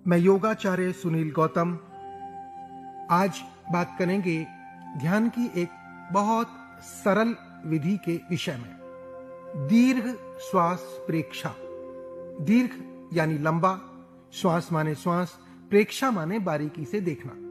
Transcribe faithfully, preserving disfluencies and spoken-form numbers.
मैं योगाचार्य सुनील गौतम आज बात करेंगे ध्यान की एक बहुत सरल विधि के विषय में। दीर्घ श्वास प्रेक्षा। दीर्घ यानी लंबा, श्वास माने श्वास, प्रेक्षा माने बारीकी से देखना।